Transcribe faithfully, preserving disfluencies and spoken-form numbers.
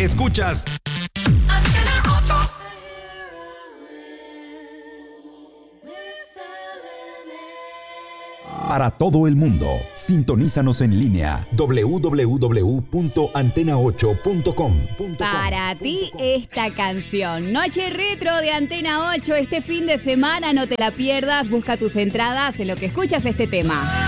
Escuchas para todo el mundo. Sintonízanos en línea doble u doble u doble u punto antena ocho punto com. Para ti esta canción, Noche Retro de Antena ocho, este fin de semana no te la pierdas, busca tus entradas en lo que escuchas este tema.